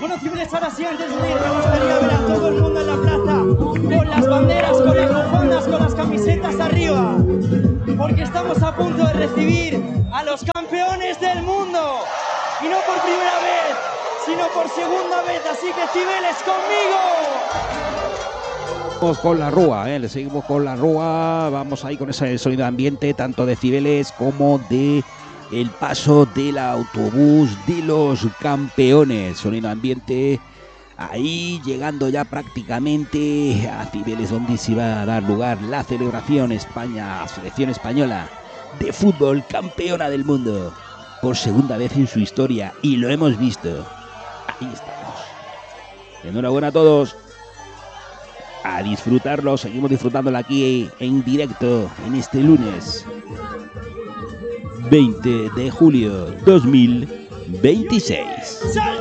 Bueno, Cibeles, ahora sí, antes de ir, me gustaría ver a todo el mundo en la plaza con las banderas, con las bufandas, con las camisetas arriba, porque estamos a punto de recibir a los campeones del mundo, y no por primera vez, sino por segunda vez, así que Cibeles, conmigo. Con la Rúa, le seguimos con la Rúa, vamos ahí con ese sonido de ambiente, tanto de Cibeles como de el paso del autobús de los campeones, sonido de ambiente, ahí llegando ya prácticamente a Cibeles, donde se va a dar lugar la celebración. España, selección española de fútbol, campeona del mundo, por segunda vez en su historia, y lo hemos visto, ahí estamos, enhorabuena a todos. A disfrutarlo, seguimos disfrutándolo aquí en directo en este lunes 20 de julio 2026.